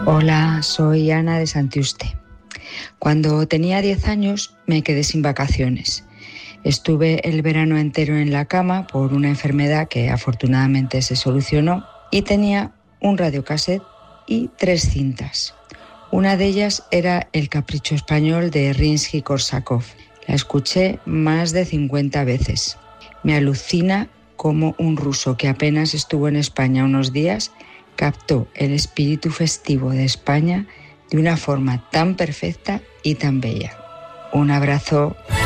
Hola, soy Ana de Santiuste. Cuando tenía 10 años me quedé sin vacaciones. Estuve el verano entero en la cama por una enfermedad que afortunadamente se solucionó y tenía un radiocassette y 3 cintas. Una de ellas era El Capricho Español de Rimski-Kórsakov. La escuché más de 50 veces. Me alucina cómo un ruso que apenas estuvo en España unos días captó el espíritu festivo de España de una forma tan perfecta y tan bella. Un abrazo.